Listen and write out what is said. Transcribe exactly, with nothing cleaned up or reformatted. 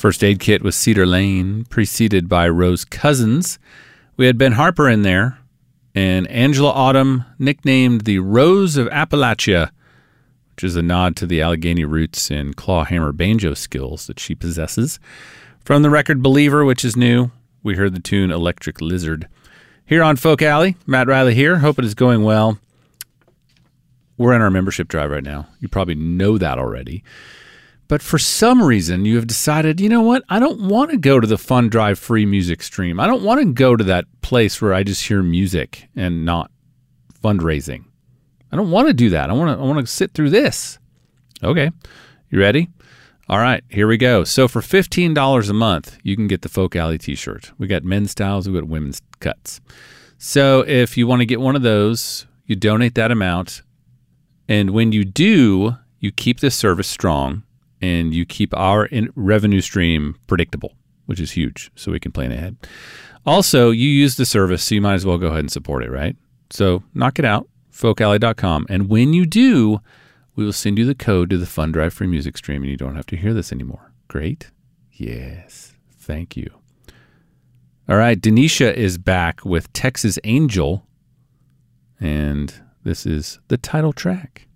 First Aid Kit was Cedar Lane, preceded by Rose Cousins. We had Ben Harper in there, and Angela Autumn, nicknamed the Rose of Appalachia, which is a nod to the Allegheny roots and clawhammer banjo skills that she possesses. From the record Believer, which is new, we heard the tune Electric Lizard. Here on Folk Alley, Matt Riley here. Hope it is going well. We're in our membership drive right now. You probably know that already. But for some reason, you have decided, you know what? I don't want to go to the Fun Drive free music stream. I don't want to go to that place where I just hear music and not fundraising. I don't want to do that. I want to I want to sit through this. Okay. You ready? All right, here we go. So for fifteen dollars a month, you can get the Folk Alley t-shirt. We got men's styles, we got women's cuts. So if you want to get one of those, you donate that amount. And when you do, you keep this service strong and you keep our in- revenue stream predictable, which is huge, so we can plan ahead. Also, you use the service, so you might as well go ahead and support it, right? So knock it out, folk alley dot com. And when you do, we will send you the code to the Fun Drive free music stream, and you don't have to hear this anymore. Great? Yes. Thank you. All right, Denisha is back with Texas Angel, and this is the title track.